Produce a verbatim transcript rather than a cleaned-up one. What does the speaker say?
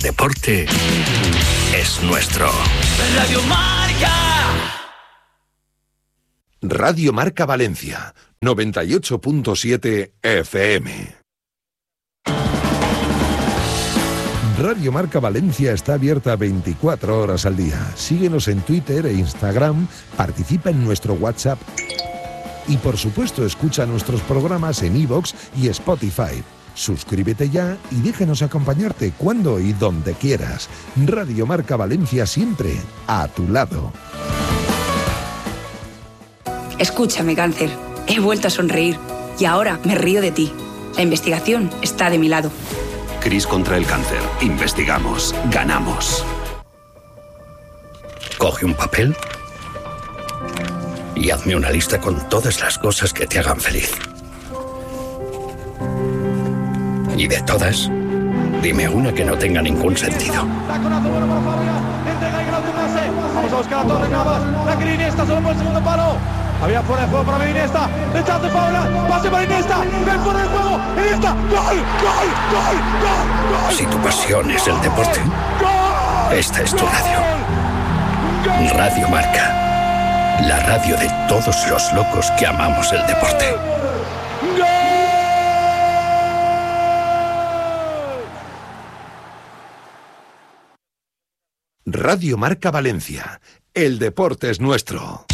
deporte es nuestro. Radio Marca. Radio Marca Valencia, noventa y ocho punto siete F M. Radio Marca Valencia está abierta veinticuatro horas al día. Síguenos en Twitter e Instagram, participa en nuestro WhatsApp y, por supuesto, escucha nuestros programas en iVoox y Spotify. Suscríbete ya y déjanos acompañarte cuando y donde quieras. Radio Marca Valencia, siempre a tu lado. Escúchame, cáncer. He vuelto a sonreír y ahora me río de ti. La investigación está de mi lado. CRIS contra el cáncer. Investigamos. Ganamos. Coge un papel y hazme una lista con todas las cosas que te hagan feliz. Y de todas, dime una que no tenga ningún sentido. Vamos a buscar a Torres Navas. La quiere Iniesta, solo por el segundo palo. Había fuera de juego para Iniesta. Rechazo de Paula. Pase para Iniesta. Ven fuera de juego. Iniesta. ¡Gol! ¡Gol! ¡Gol! ¡Gol! ¡Gol! Si tu pasión es el deporte, esta es tu radio. Radio Marca. La radio de todos los locos que amamos el deporte. Radio Marca Valencia. El deporte es nuestro.